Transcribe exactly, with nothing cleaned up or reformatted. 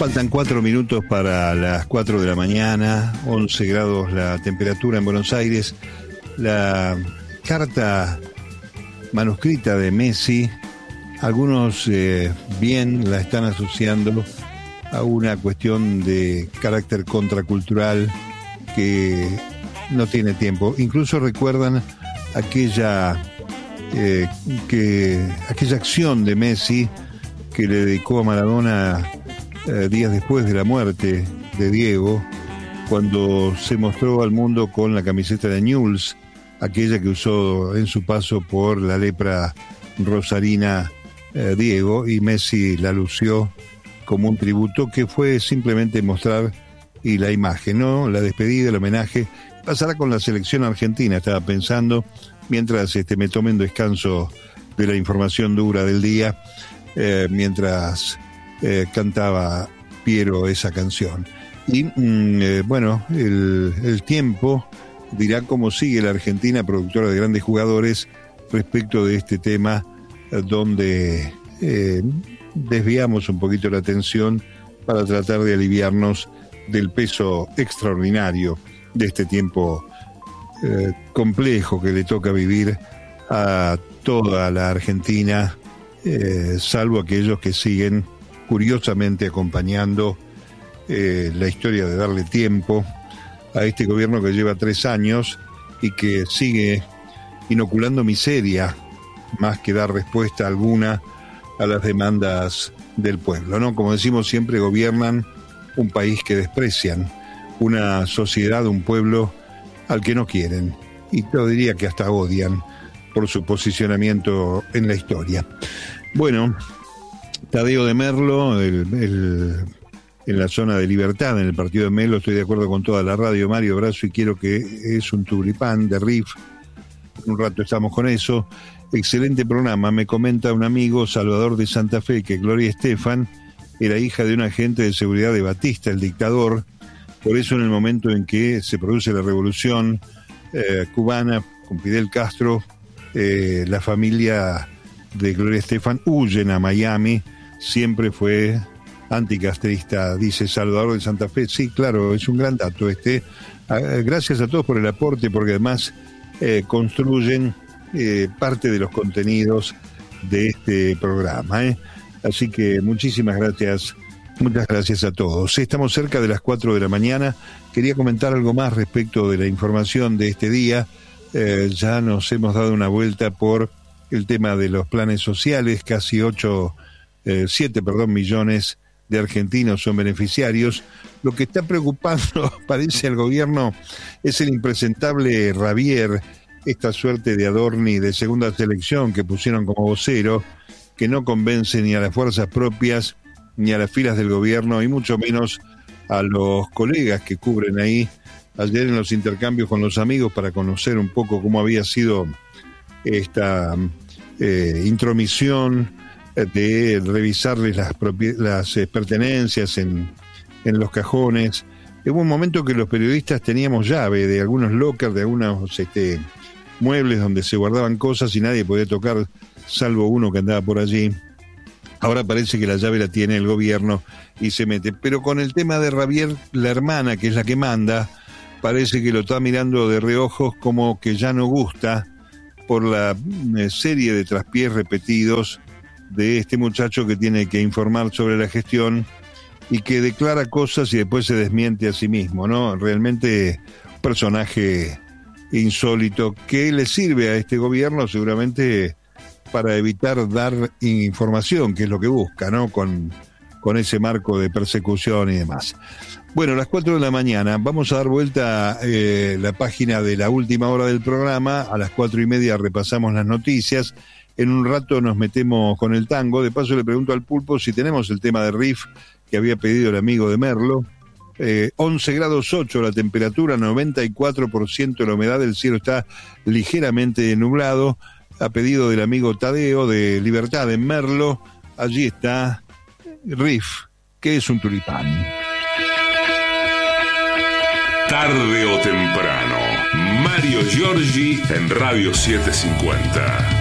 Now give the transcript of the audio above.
Faltan cuatro minutos para las cuatro de la mañana, once grados la temperatura en Buenos Aires. La carta manuscrita de Messi, algunos eh, bien la están asociando a una cuestión de carácter contracultural que no tiene tiempo. Incluso recuerdan aquella, eh, que, aquella acción de Messi que le dedicó a Maradona eh, días después de la muerte de Diego, cuando se mostró al mundo con la camiseta de Newell's, aquella que usó en su paso por la lepra rosarina eh, Diego, y Messi la lució como un tributo que fue simplemente mostrar y la imagen, ¿no? La despedida, el homenaje. Pasará con la selección argentina, estaba pensando, mientras este, me tomé un descanso de la información dura del día, eh, mientras eh, cantaba Piero esa canción. Y mm, eh, bueno, el, el tiempo dirá cómo sigue la Argentina, productora de grandes jugadores, respecto de este tema, eh, donde eh, desviamos un poquito la atención para tratar de aliviarnos del peso extraordinario de este tiempo eh, complejo que le toca vivir a toda la Argentina, eh, salvo aquellos que siguen curiosamente acompañando eh, la historia de darle tiempo a este gobierno que lleva tres años y que sigue inoculando miseria más que dar respuesta alguna a las demandas del pueblo, ¿no? Como decimos siempre, gobiernan un país que desprecian, una sociedad, un pueblo al que no quieren, y yo diría que hasta odian por su posicionamiento en la historia. Bueno, Tadeo de Merlo, el, el, en la zona de Libertad, en el partido de Melo, estoy de acuerdo con toda la radio, Mario Brazo, y quiero que es un tulipán de Riff. Un rato estamos con eso. Excelente programa, me comenta un amigo, Salvador de Santa Fe, que Gloria Estefan era hija de un agente de seguridad de Batista, el dictador. Por eso en el momento en que se produce la revolución eh, cubana con Fidel Castro, eh, la familia de Gloria Estefan huyen a Miami. Siempre fue anticastrista, dice Salvador de Santa Fe. Sí, claro, es un gran dato este. Gracias a todos por el aporte, porque además eh, construyen eh, parte de los contenidos de este programa, ¿eh? Así que muchísimas gracias, muchas gracias a todos. Estamos cerca de las cuatro de la mañana. Quería comentar algo más respecto de la información de este día. Eh, ya nos hemos dado una vuelta por el tema de los planes sociales. Casi ocho, eh, siete, perdón, millones de argentinos son beneficiarios. Lo que está preocupando, parece, al gobierno es el impresentable Ravier, esta suerte de Adorni de segunda selección que pusieron como vocero, que no convence ni a las fuerzas propias, ni a las filas del gobierno, y mucho menos a los colegas que cubren ahí. Ayer en los intercambios con los amigos, para conocer un poco cómo había sido esta eh, intromisión de revisarles las, propi- las eh, pertenencias en, en los cajones. Hubo un momento que los periodistas teníamos llave de algunos lockers, de algunos este, muebles donde se guardaban cosas y nadie podía tocar, salvo uno que andaba por allí. Ahora parece que la llave la tiene el gobierno y se mete. Pero con el tema de Ravier, la hermana, que es la que manda, parece que lo está mirando de reojos, como que ya no gusta por la eh, serie de traspiés repetidos de este muchacho que tiene que informar sobre la gestión y que declara cosas y después se desmiente a sí mismo, ¿no? Realmente un personaje insólito que le sirve a este gobierno seguramente para evitar dar información, que es lo que busca, ¿no? Con, con ese marco de persecución y demás. Bueno, a las cuatro de la mañana vamos a dar vuelta eh, la página de la última hora del programa. A las cuatro y media repasamos las noticias. En un rato nos metemos con el tango. De paso le pregunto al Pulpo si tenemos el tema de Riff que había pedido el amigo de Merlo. Eh, once grados ocho la temperatura, noventa y cuatro por ciento la humedad, el cielo está ligeramente nublado. A pedido del amigo Tadeo de Libertad en Merlo, allí está Riff, que es un tulipán. Tarde o temprano, Mario Giorgi en Radio setecientos cincuenta.